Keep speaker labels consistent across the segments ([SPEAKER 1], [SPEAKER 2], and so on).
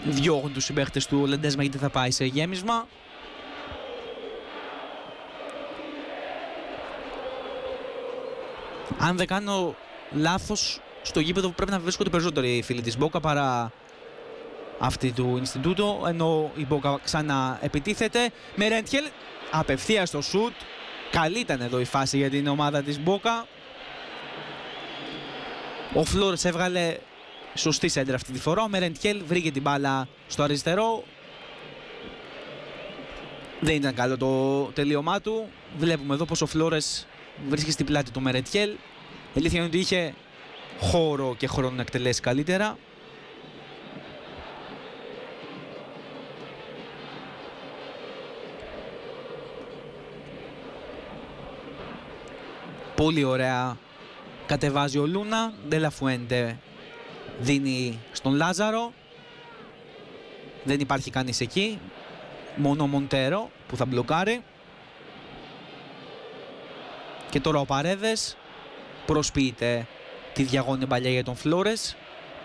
[SPEAKER 1] διώχνουν τους συμπαίχτες του Λεντέσμα γιατί θα πάει σε γέμισμα. Αν δεν κάνω λάθος, στο γήπεδο πρέπει να βρίσκονται περισσότεροι φίλοι της Μπόκα παρά αυτή του Ινστιτούτο, ενώ η Μπόκα ξανά επιτίθεται. Με Ρέντχελ απευθείας στο σουτ. Καλή ήταν εδώ η φάση για την ομάδα της Μπόκα. Ο Φλόρες έβγαλε σωστή σέντρα αυτή τη φορά. Ο Μερεντιέλ βρήκε την μπάλα στο αριστερό. Δεν ήταν καλό το τελείωμά του. Βλέπουμε εδώ πως ο Φλόρες βρίσκει στην πλάτη του Μερεντιέλ. Η αλήθεια είναι ότι είχε χώρο και χρόνο να εκτελέσει καλύτερα. Πολύ ωραία κατεβάζει ο Λούνα. Ντελαφουέντε δίνει στον Λάζαρο. Δεν υπάρχει κανείς εκεί. Μόνο ο Μοντέρο που θα μπλοκάρει. Και τώρα ο Παρέδες προσποιείται τη διαγώνια παλιά για τον Φλόρες.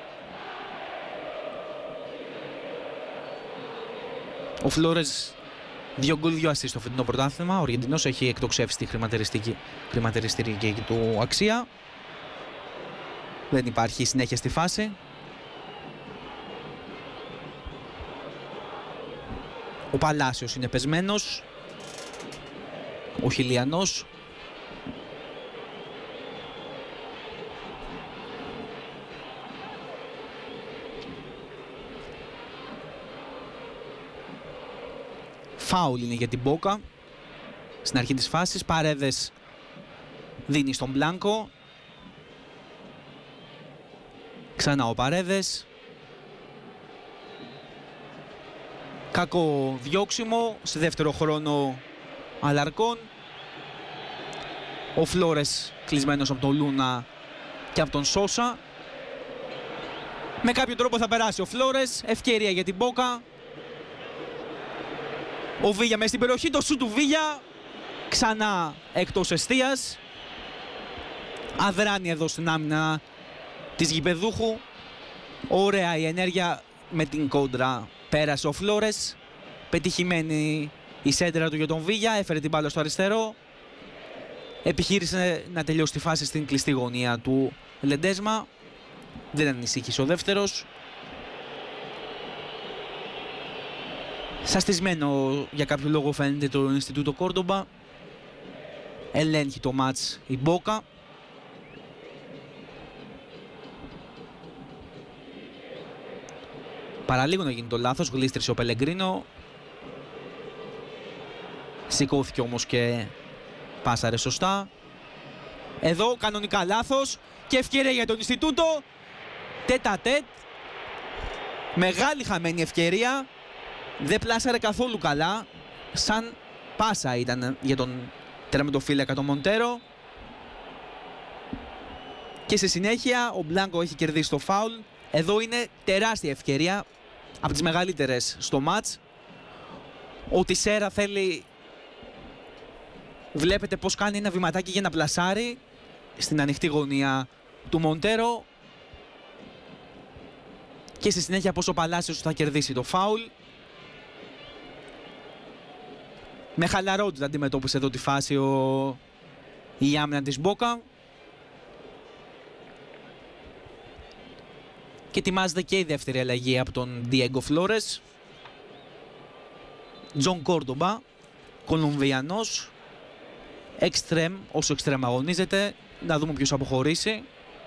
[SPEAKER 1] Ο Φλόρες 2 γκολ 2 ασίστ στο φετινό πρωτάθλημα. Ο Αργεντινός έχει εκτοξεύσει τη χρηματιστηρική του αξία. Δεν υπάρχει συνέχεια στη φάση. Ο Παλάσιος είναι πεσμένος. Ο Χιλιανός. Φάουλ είναι για την Μπόκα. Στην αρχή της φάσης Παρέδες δίνει στον Μπλάνκο. Ξανά ο Παρέδες. Κακό διώξιμο σε δεύτερο χρόνο Αλαρκών. Ο Φλόρες κλεισμένος από τον Λούνα και από τον Σόσα. Με κάποιο τρόπο θα περάσει ο Φλόρες. Ευκαιρία για την Μπόκα. Ο Βίγια μέσα στην περιοχή, το σου του Βίγια. Ξανά εκτός εστίας. Αδράνει εδώ στην άμυνα της γηπεδούχου. Ωραία η ενέργεια με την κόντρα. Πέρασε ο Φλόρες. Πετυχημένη η σέντρα του για τον Βίγια. Έφερε την μπάλα στο αριστερό. Επιχείρησε να τελειώσει τη φάση στην κλειστή γωνία του Λεντέσμα. Δεν ανησύχησε ο δεύτερος. Σαστισμένο για κάποιο λόγο φαίνεται το Ινστιτούτο Κόρντομπα. Ελέγχει το μάτς η Μπόκα. Παραλίγο να γίνει το λάθος, γλίστρισε ο Πελεγκρίνο. Σηκώθηκε όμως και πάσαρε σωστά. Εδώ κανονικά λάθος και ευκαιρία για τον Ινστιτούτο. Τέτα-τέτ. Μεγάλη χαμένη ευκαιρία. Δεν πλάσαρε καθόλου καλά. Σαν πάσα ήταν για τον τερματοφύλακα τον Μοντέρο. Και στη συνέχεια ο Μπλάνκο έχει κερδίσει το φάουλ. Εδώ είναι τεράστια ευκαιρία, από τις μεγαλύτερες στο μάτς. Ο Τισέρα θέλει, βλέπετε πως κάνει ένα βηματάκι για να πλασάρει στην ανοιχτή γωνία του Μοντέρο. Και στη συνέχεια πως ο Παλάσιος θα κερδίσει το φάουλ. Με χαλαρότητα αντιμετώπισε εδώ τη φάση η άμυνα της Μπόκα. Και ετοιμάζεται και η δεύτερη αλλαγή από τον Διέγκο Φλόρες. Τζον Κόρντομπα, Κολομβιανός, εξτρέμ, όσο εξτρέμ αγωνίζεται. Να δούμε ποιος αποχωρήσει.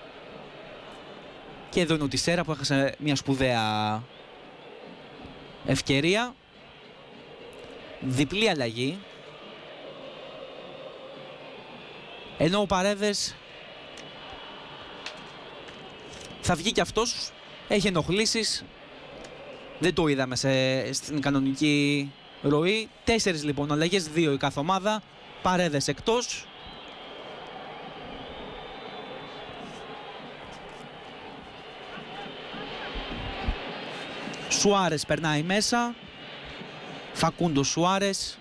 [SPEAKER 1] Και εδώ είναι ο Τισέρα που έχασε μια σπουδαία ευκαιρία. Διπλή αλλαγή. Ενώ ο Παρέδες θα βγει και αυτός. Έχει ενοχλήσεις. Δεν το είδαμε στην κανονική ροή. 4 λοιπόν αλλαγές, 2 η κάθε ομάδα. Παρέδες εκτός. Σουάρες περνάει μέσα. Φακούντο Σουάρες.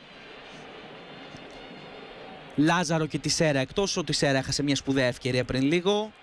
[SPEAKER 1] Λάζαρο και Τισέρα εκτός. Ο Τισέρα έχασε μια σπουδαία ευκαιρία πριν λίγο.